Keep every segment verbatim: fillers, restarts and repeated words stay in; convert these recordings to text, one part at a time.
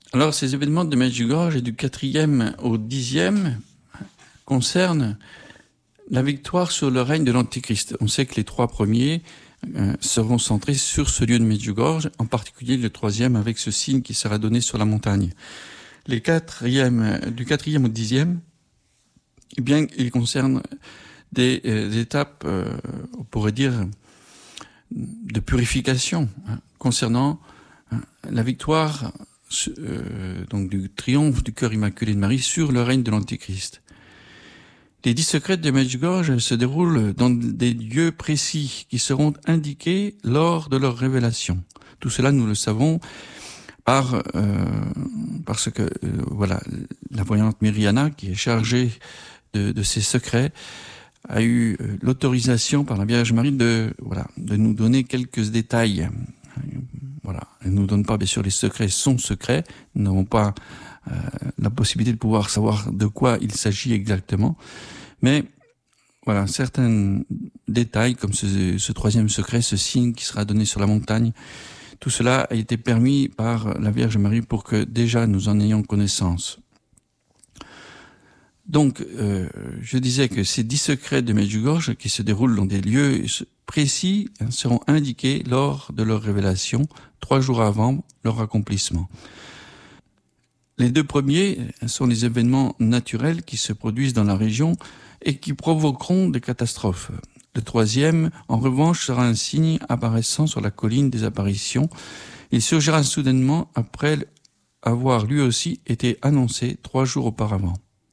Alors, ces événements de Medjugorje et du quatrième au dixième concernent la victoire sur le règne de l'Antichrist. On sait que les trois premiers euh, seront centrés sur ce lieu de Medjugorje, en particulier le troisième avec ce signe qui sera donné sur la montagne. Les quatrièmes, du quatrième au dixième, eh bien, ils concernent des, euh, des étapes, euh, on pourrait dire, de purification, hein, concernant hein, la victoire euh, donc du triomphe du cœur immaculé de Marie sur le règne de l'Antichrist. Les dix secrets de Medjugorje se déroulent dans des lieux précis qui seront indiqués lors de leur révélation. Tout cela, nous le savons par euh, parce que euh, voilà, la voyante Myriana, qui est chargée de, de ces secrets, a eu l'autorisation par la Vierge Marie de voilà de nous donner quelques détails. Voilà, elle ne nous donne pas bien sûr les secrets, sont secrets. Nous n'avons pas euh, la possibilité de pouvoir savoir de quoi il s'agit exactement, mais voilà, certains détails comme ce, ce troisième secret, ce signe qui sera donné sur la montagne, tout cela a été permis par la Vierge Marie pour que déjà nous en ayons connaissance. Donc, euh, je disais que ces dix secrets de Medjugorje, qui se déroulent dans des lieux précis, hein, seront indiqués lors de leur révélation, trois jours avant leur accomplissement. Les deux premiers sont les événements naturels qui se produisent dans la région et qui provoqueront des catastrophes. Le troisième, en revanche, sera un signe apparaissant sur la colline des apparitions. Il surgira soudainement après avoir lui aussi été annoncé trois jours auparavant.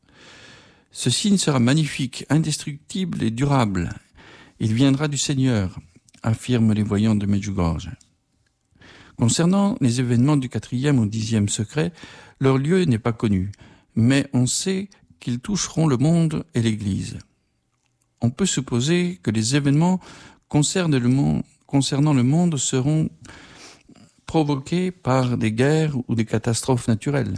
Ce signe sera magnifique, indestructible et durable. Il viendra du Seigneur, affirment les voyants de Medjugorje. Concernant les événements du quatrième au dixième secret, leur lieu n'est pas connu, mais on sait qu'ils toucheront le monde et l'Église. On peut supposer que les événements concernant le monde, concernant le monde seront provoqués par des guerres ou des catastrophes naturelles.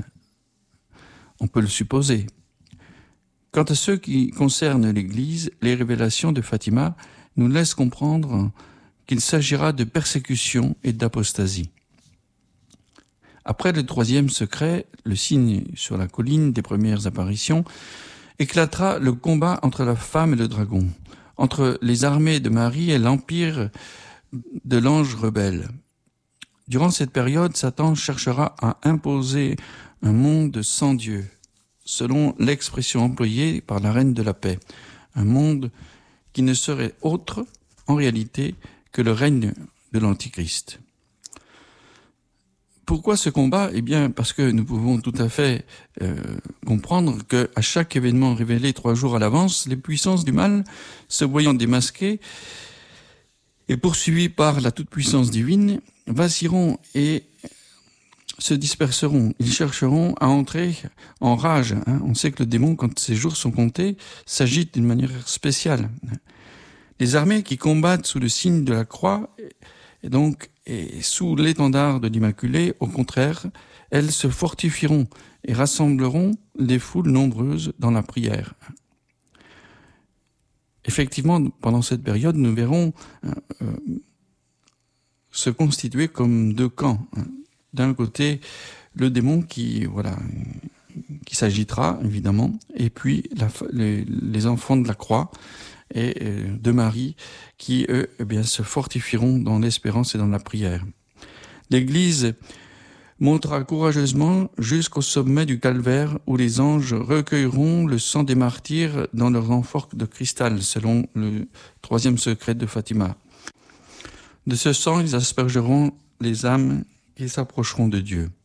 On peut le supposer. Quant à ceux qui concernent l'Église, les révélations de Fatima nous laissent comprendre qu'il s'agira de persécution et d'apostasie. Après le troisième secret, le signe sur la colline des premières apparitions, éclatera le combat entre la femme et le dragon, entre les armées de Marie et l'empire de l'ange rebelle. Durant cette période, Satan cherchera à imposer un monde sans Dieu, selon l'expression employée par la reine de la paix, un monde qui ne serait autre, en réalité, que le règne de l'Antichrist. Pourquoi ce combat ? Eh bien, parce que nous pouvons tout à fait euh, comprendre qu'à chaque événement révélé trois jours à l'avance, les puissances du mal, se voyant démasquées et poursuivies par la toute-puissance divine, vacilleront et se disperseront. Ils chercheront à entrer en rage. Hein. On sait que le démon, quand ses jours sont comptés, s'agite d'une manière spéciale. Les armées qui combattent sous le signe de la croix, et donc et sous l'étendard de l'Immaculée, au contraire, elles se fortifieront et rassembleront des foules nombreuses dans la prière. Effectivement, pendant cette période, nous verrons euh, se constituer comme deux camps. Hein. D'un côté, le démon qui, voilà, qui s'agitera, évidemment, et puis la, les, les enfants de la croix et euh, de Marie qui, eux, eh bien, se fortifieront dans l'espérance et dans la prière. L'Église montera courageusement jusqu'au sommet du calvaire où les anges recueilleront le sang des martyrs dans leurs amphores de cristal, selon le troisième secret de Fatima. De ce sang, ils aspergeront les âmes qui s'approcheront de Dieu.